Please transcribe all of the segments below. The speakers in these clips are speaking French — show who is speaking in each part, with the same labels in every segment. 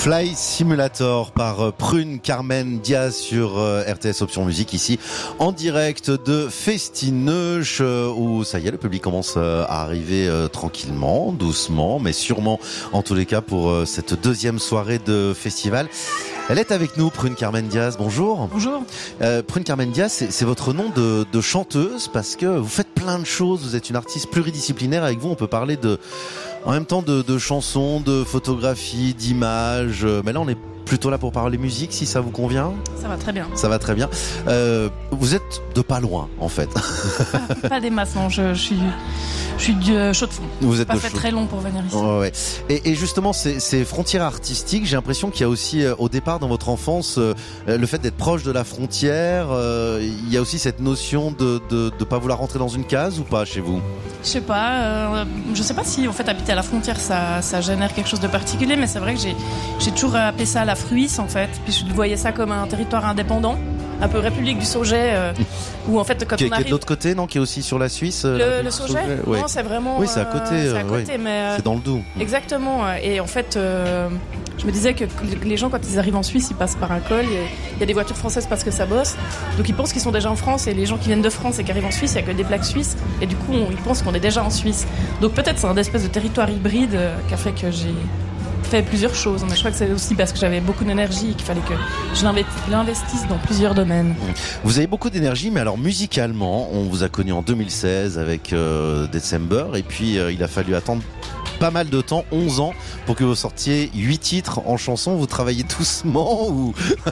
Speaker 1: Fly Simulator par Prune Carmen Diaz sur RTS Option Musique, ici en direct de Festineuch, où ça y est, le public commence à arriver tranquillement, doucement, mais sûrement en tous les cas pour cette deuxième soirée de festival. Elle est avec nous, Prune Carmen Diaz. Bonjour.
Speaker 2: Bonjour.
Speaker 1: Prune Carmen Diaz, c'est votre nom de chanteuse parce que vous faites plein de choses. Vous êtes une artiste pluridisciplinaire. Avec vous, on peut parler en même temps de chansons, de photographie, d'images. Mais là, on est plutôt là pour parler musique, si ça vous convient.
Speaker 2: Ça va très bien.
Speaker 1: Ça va très bien. Vous êtes de pas loin, en fait.
Speaker 2: Pas des masses, non. Je suis du Chaux-de-Fonds.
Speaker 1: Vous êtes
Speaker 2: pas fait très long pour venir ici.
Speaker 1: Ouais. Et justement, ces frontières artistiques, j'ai l'impression qu'il y a aussi, au départ, dans votre enfance, le fait d'être proche de la frontière. Il y a aussi cette notion de pas vouloir rentrer dans une case ou pas chez vous?
Speaker 2: Je sais pas. Je sais pas si, en fait, habiter à la frontière, ça génère quelque chose de particulier, mais c'est vrai que j'ai toujours appelé ça la Fruisse, en fait. Puis je voyais ça comme un territoire indépendant, un peu République du Sauget, où en fait quand on arrive. Qui est de
Speaker 1: l'autre côté, non? Qui est aussi sur la Suisse.
Speaker 2: Le Sauget. Ouais. Non, c'est vraiment.
Speaker 1: Oui, c'est à côté.
Speaker 2: Ouais. Mais
Speaker 1: c'est dans le Doubs.
Speaker 2: Exactement. Et en fait, je me disais que les gens, quand ils arrivent en Suisse, ils passent par un col. Il y a des voitures françaises parce que ça bosse. Donc ils pensent qu'ils sont déjà en France. Et les gens qui viennent de France et qui arrivent en Suisse, il y a que des plaques suisses. Et du coup, ils pensent qu'on est déjà en Suisse. Donc peut-être c'est un espèce de territoire hybride qui a fait que j'ai fait plusieurs choses, mais je crois que c'est aussi parce que j'avais beaucoup d'énergie et qu'il fallait que je l'investisse dans plusieurs domaines.
Speaker 1: Vous avez beaucoup d'énergie, mais alors musicalement, on vous a connu en 2016 avec December, et puis il a fallu attendre pas mal de temps, 11 ans, pour que vous sortiez 8 titres en chanson. Vous travaillez doucement ou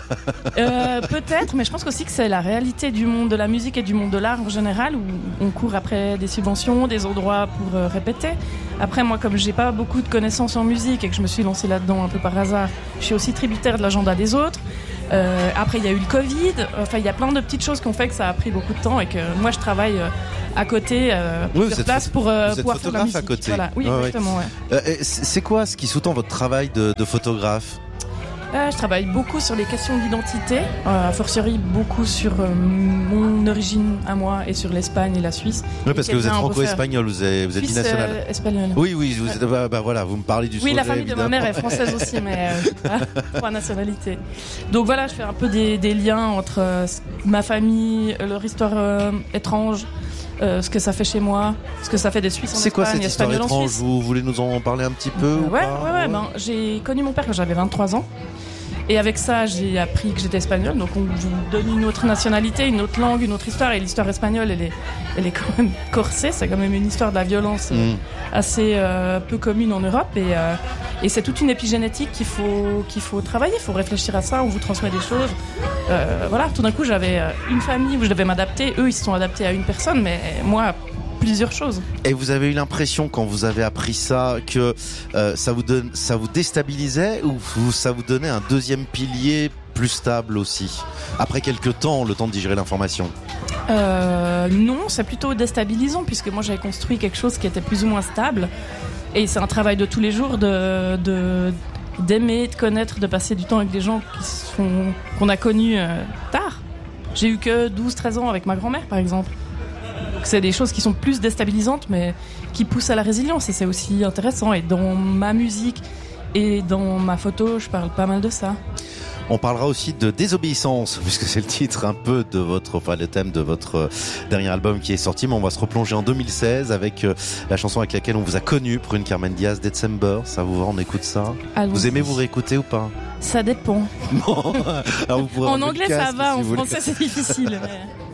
Speaker 2: peut-être, mais je pense aussi que c'est la réalité du monde de la musique et du monde de l'art en général, où on court après des subventions, des endroits pour répéter. Après, moi, comme j'ai pas beaucoup de connaissances en musique et que je me suis lancée là-dedans un peu par hasard, je suis aussi tributaire de l'agenda des autres. Après, il y a eu le Covid. Enfin, il y a plein de petites choses qui ont fait que ça a pris beaucoup de temps et que moi, je travaille à côté sur place pour pouvoir faire la musique.
Speaker 1: À côté.
Speaker 2: Voilà. Oui, exactement. Ouais.
Speaker 1: C'est quoi ce qui sous-tend votre travail de photographe?
Speaker 2: Je travaille beaucoup sur les questions d'identité, a fortiori beaucoup sur mon origine à moi et sur l'Espagne et la Suisse.
Speaker 1: Oui, parce que vous êtes franco-espagnol, vous êtes binational.
Speaker 2: Espagnol.
Speaker 1: Oui, vous êtes, voilà, vous me parlez du
Speaker 2: Oui,
Speaker 1: Sauget,
Speaker 2: la famille
Speaker 1: évidemment.
Speaker 2: de ma mère est française aussi, mais trois nationalités. Donc voilà, je fais un peu des liens entre ma famille, leur histoire étrange, ce que ça fait chez moi, ce que ça fait des Suisses en Espagne.
Speaker 1: C'est quoi cette histoire
Speaker 2: Espagnol
Speaker 1: étrange? Vous voulez nous en parler un petit peu ou pas?
Speaker 2: Ouais. J'ai connu mon père quand j'avais 23 ans. Et avec ça, j'ai appris que j'étais espagnole. Donc on vous donne une autre nationalité, une autre langue, une autre histoire. Et l'histoire espagnole, elle est quand même corsée. C'est quand même une histoire de la violence assez peu commune en Europe. Et c'est toute une épigénétique qu'il faut travailler. Il faut réfléchir à ça. On vous transmet des choses. Voilà. Tout d'un coup, j'avais une famille où je devais m'adapter. Eux, ils se sont adaptés à une personne, mais moi, plusieurs choses.
Speaker 1: Et vous avez eu l'impression, quand vous avez appris ça, que ça vous déstabilisait ou ça vous donnait un deuxième pilier plus stable aussi, après quelques temps, le temps de digérer l'information?
Speaker 2: Non, c'est plutôt déstabilisant, puisque moi j'avais construit quelque chose qui était plus ou moins stable. Et c'est un travail de tous les jours d'aimer, de connaître, de passer du temps avec des gens qu'on a connus tard. J'ai eu que 12-13 ans avec ma grand-mère, par exemple. C'est des choses qui sont plus déstabilisantes, mais qui poussent à la résilience. Et c'est aussi intéressant. Et dans ma musique et dans ma photo, je parle pas mal de ça.
Speaker 1: On parlera aussi de désobéissance, puisque c'est le titre un peu de le thème de votre dernier album qui est sorti. Mais on va se replonger en 2016 avec la chanson avec laquelle on vous a connu, Prune Carmen Diaz, December. Ça vous va? On écoute ça?
Speaker 2: Allons-y.
Speaker 1: Vous aimez vous réécouter ou pas?
Speaker 2: Ça dépend.
Speaker 1: Bon, alors vous pourrez
Speaker 2: en anglais, ça va.
Speaker 1: Si
Speaker 2: en français, c'est difficile. Mais...